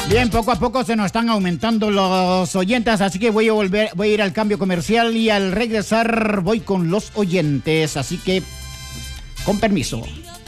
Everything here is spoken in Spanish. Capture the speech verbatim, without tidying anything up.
Bien, poco a poco se nos están aumentando los oyentes, así que voy a volver, voy a ir al cambio comercial y al regresar voy con los oyentes, así que con permiso.